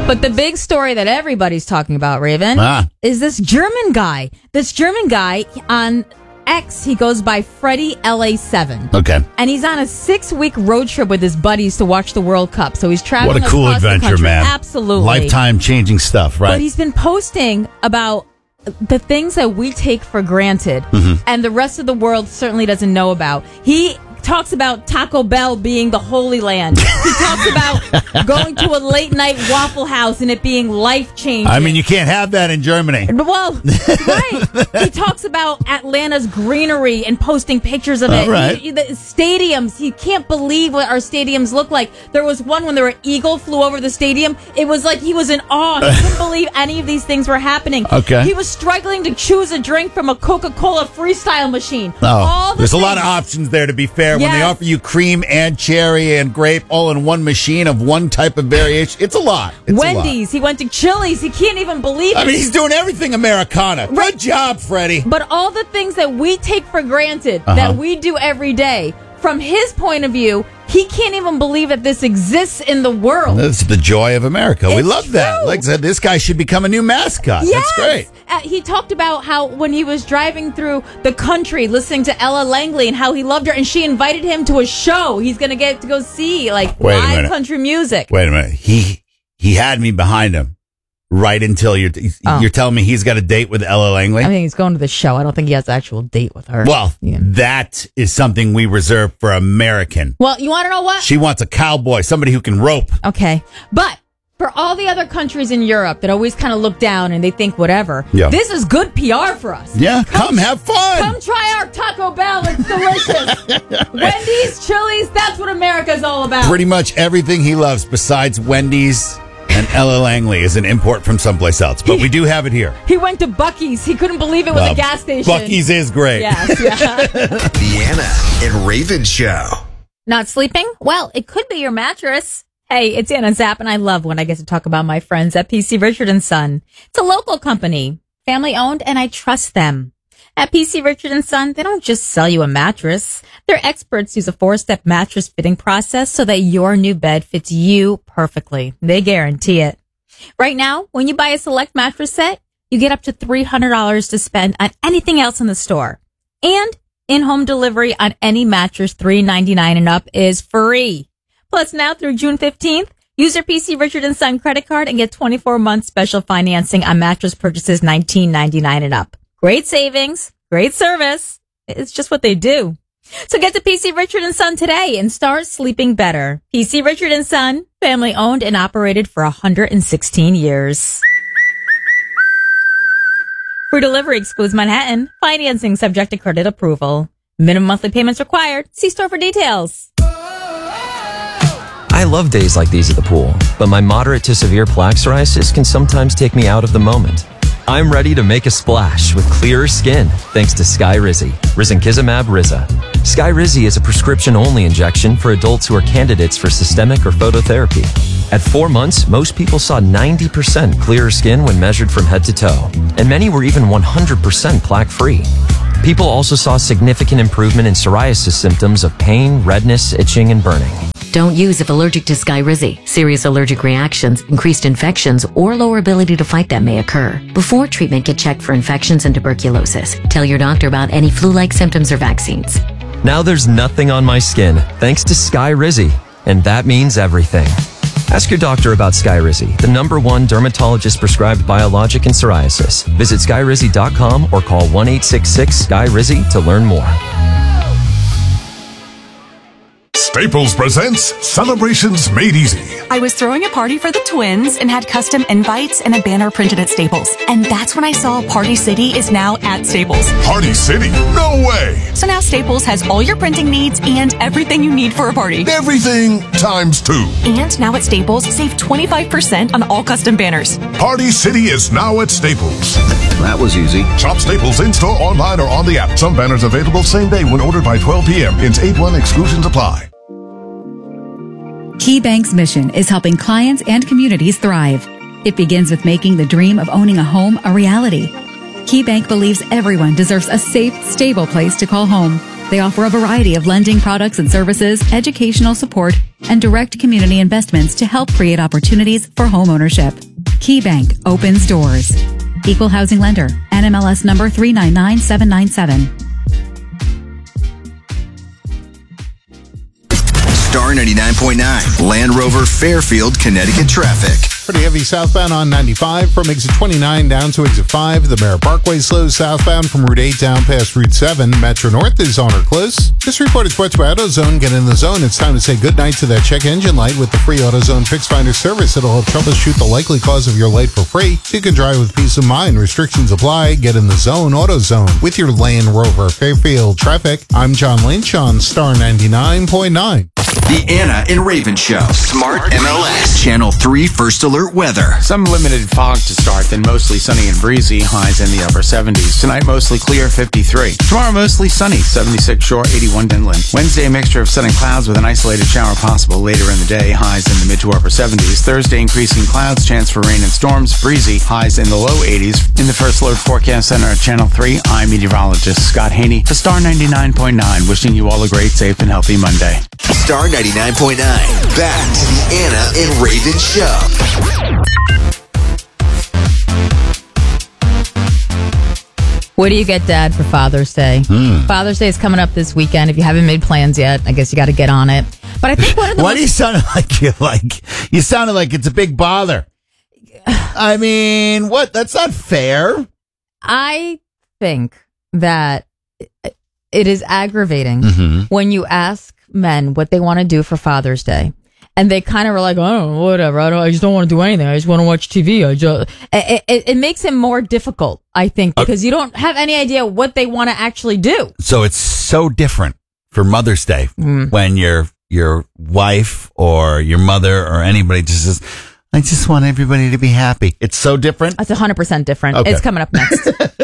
But the big story that everybody's talking about, Raven, is this German guy. This German guy on X, he goes by Freddie LA7. Okay. And he's on a 6-week road trip with his buddies to watch the World Cup. So he's traveling What a cool across the adventure, country. man. Absolutely. Lifetime changing stuff, right? But he's been posting about the things that we take for granted and the rest of the world certainly doesn't know about. He talks about Taco Bell being the Holy Land. He talks about going to a late night Waffle House and it being life changing. I mean, you can't have that in Germany. Well, right. He talks about Atlanta's greenery and posting pictures of it. Right. The stadiums. He can't believe what our stadiums look like. There was one when an eagle flew over the stadium. It was like he was in awe. He couldn't believe any of these things were happening. Okay. He was struggling to choose a drink from a Coca-Cola freestyle machine. There's a lot of options there, to be fair. When they offer you cream and cherry and grape all in one machine of one type of variation, it's a lot. Wendy's. He went to Chili's. He can't even believe it. I mean, he's doing everything Americana. Right. Good job, Freddie. But all the things that we take for granted, that we do every day, from his point of view, he can't even believe that this exists in the world. That's the joy of America. We It's love that. true. Like I said, this guy should become a new mascot. Yes. That's great. He talked about how when he was driving through the country listening to Ella Langley and how he loved her and she invited him to a show he's going to get to go see, like live country music. Wait a minute. He had me behind him right until you're telling me he's got a date with Ella Langley? I think he's going to the show. I don't think he has an actual date with her. Well, that is something we reserve for American. Well, you want to know what? She wants a cowboy, somebody who can rope. Okay. But for all the other countries in Europe that always kind of look down and they think whatever, this is good PR for us. Yeah, come have fun. Come try our Taco Bell. It's delicious. Wendy's, Chili's, that's what America's all about. Pretty much everything he loves besides Wendy's and Ella Langley is an import from someplace else. But we do have it here. He went to Buc-ee's. He couldn't believe it was a gas station. Buc-ee's is great. Yes, yeah. The Anna and Raven Show. Not sleeping? Well, it could be your mattress. Hey, it's Anna Zapp, and I love when I get to talk about my friends at PC Richard & Son. It's a local company, family-owned, and I trust them. At PC Richard & Son, they don't just sell you a mattress. Their experts use a 4-step mattress fitting process so that your new bed fits you perfectly. They guarantee it. Right now, when you buy a select mattress set, you get up to $300 to spend on anything else in the store. And in-home delivery on any mattress $399 and up is free. Plus, now through June 15th, use your PC Richard & Son credit card and get 24-month special financing on mattress purchases $19.99 and up. Great savings, great service. It's just what they do. So get to PC Richard & Son today and start sleeping better. PC Richard & Son, family owned and operated for 116 years. Free delivery excludes Manhattan. Financing subject to credit approval. Minimum monthly payments required. See store for details. I love days like these at the pool, but my moderate to severe plaque psoriasis can sometimes take me out of the moment. I'm ready to make a splash with clearer skin thanks to Skyrizi, Risankizumab Riza. Skyrizi is a prescription-only injection for adults who are candidates for systemic or phototherapy. At 4 months, most people saw 90% clearer skin when measured from head to toe, and many were even 100% plaque-free. People also saw significant improvement in psoriasis symptoms of pain, redness, itching, and burning. Don't use if allergic to Skyrizi. Serious allergic reactions, increased infections, or lower ability to fight them may occur. Before treatment, get checked for infections and tuberculosis. Tell your doctor about any flu-like symptoms or vaccines. Now there's nothing on my skin thanks to Skyrizi, and that means everything. Ask your doctor about Skyrizi, the #1 dermatologist-prescribed biologic in psoriasis. Visit Skyrizi.com or call 1-866-SKY-RIZI to learn more. Staples presents Celebrations Made Easy. I was throwing a party for the twins and had custom invites and a banner printed at Staples. And that's when I saw Party City is now at Staples. Party City? No way! So now Staples has all your printing needs and everything you need for a party. Everything times 2. And now at Staples, save 25% on all custom banners. Party City is now at Staples. That was easy. Shop Staples in-store, online, or on the app. Some banners available same day when ordered by 12 p.m. Hence 8-1 exclusions apply. KeyBank's mission is helping clients and communities thrive. It begins with making the dream of owning a home a reality. KeyBank believes everyone deserves a safe, stable place to call home. They offer a variety of lending products and services, educational support, and direct community investments to help create opportunities for home ownership. KeyBank opens doors. Equal housing lender. NMLS number 399797. Star 99.9, Land Rover Fairfield, Connecticut traffic. Pretty heavy southbound on 95 from exit 29 down to exit 5. The Merritt Parkway slows southbound from Route 8 down past Route 7. Metro North is on or close. This report is brought to you by AutoZone. Get in the zone. It's time to say goodnight to that check engine light with the free AutoZone Fix Finder service. It'll help troubleshoot the likely cause of your light for free, so you can drive with peace of mind. Restrictions apply. Get in the zone. AutoZone. With your Land Rover Fairfield traffic, I'm John Lynch on Star 99.9. The Anna and Raven Show. Smart MLS. Channel 3 First Alert Weather. Some limited fog to start, then mostly sunny and breezy. Highs in the upper 70s. Tonight, mostly clear, 53. Tomorrow, mostly sunny, 76 shore, 81 inland. Wednesday, a mixture of sun and clouds with an isolated shower possible later in the day. Highs in the mid to upper 70s. Thursday, increasing clouds, chance for rain and storms. Breezy. Highs in the low 80s. In the First Alert Forecast Center at Channel 3, I'm meteorologist Scott Haney for Star 99.9. Wishing you all a great, safe, and healthy Monday. Star 99.9. Back to the Anna and Raven Show. What do you get, Dad, for Father's Day? Father's Day is coming up this weekend. If you haven't made plans yet, I guess you got to get on it. But I think one of the Why do you sound you sounded like it's a big bother? I mean, what? That's not fair. I think that it is aggravating when you ask men what they want to do for Father's Day, and they kind of are like, oh, whatever. I just don't want to do anything. I just want to watch TV. It makes it more difficult, I think, because you don't have any idea what they want to actually do. So it's so different for Mother's Day when your wife or your mother or anybody just says, I just want everybody to be happy. It's so different. It's 100% different. Okay. It's coming up next.